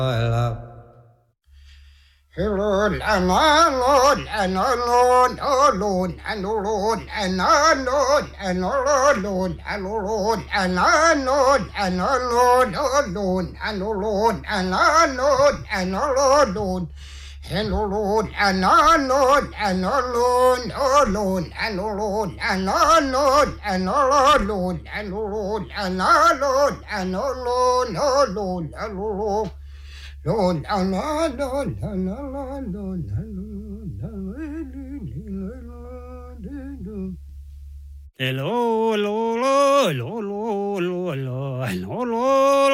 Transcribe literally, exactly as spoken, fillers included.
Hello, and alone, and alone, alone, and alone, and alone, and alone, and alone, and alone, and alone, alone, and alone, and alone, and alone. And alone, and alone, and alone, alone, and alone, and alone, and alone, and alone, and alone, and alone, alone, and alone. Lord, la la la la la la la la. Hello, hello, hello, hello, hello, hello, hello.